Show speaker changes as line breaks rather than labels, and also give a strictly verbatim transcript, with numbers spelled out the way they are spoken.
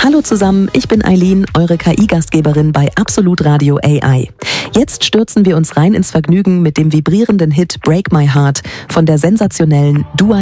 Hallo zusammen, ich bin Eileen, eure K I-Gastgeberin bei Absolut Radio A I. Jetzt stürzen wir uns rein ins Vergnügen mit dem vibrierenden Hit Break My Heart von der sensationellen Dua